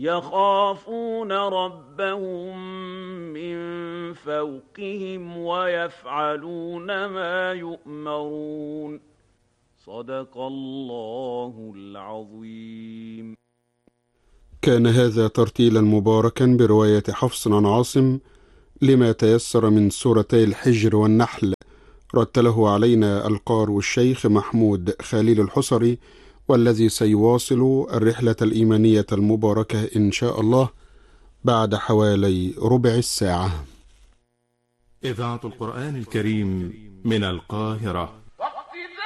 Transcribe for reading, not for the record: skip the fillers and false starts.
يخافون ربهم من فوقهم ويفعلون ما يؤمرون. صدق الله العظيم. كان هذا ترتيلا مباركا برواية حفص عن عاصم لما تيسر من سورتي الحجر والنحل، رتله علينا القارئ الشيخ محمود خليل الحصري، والذي سيواصل الرحلة الإيمانية المباركة إن شاء الله بعد حوالي ربع الساعة. إذاعة القرآن الكريم من القاهرة.